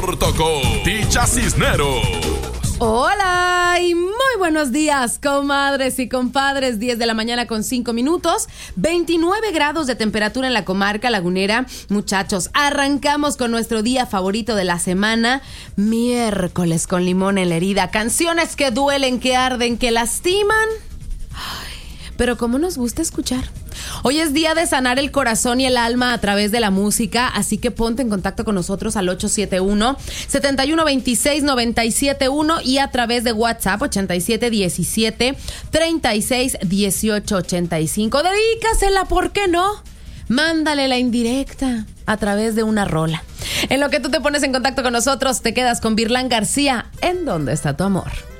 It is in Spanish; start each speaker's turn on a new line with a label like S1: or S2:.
S1: corto con Ticha Cisneros.
S2: Hola y muy buenos días, comadres y compadres. 10 de la mañana con 5 minutos, 29 grados de temperatura en la comarca lagunera. Muchachos, arrancamos con nuestro día favorito de la semana, miércoles con limón en la herida. Canciones que duelen, que arden, que lastiman. Pero como nos gusta escuchar. Hoy es día de sanar el corazón y el alma a través de la música, así que ponte en contacto con nosotros al 871-7126-971 y a través de WhatsApp 8717-361885. Dedícasela, ¿por qué no? Mándale la indirecta a través de una rola. En lo que tú te pones en contacto con nosotros, te quedas con Virlán García. ¿En dónde está tu amor?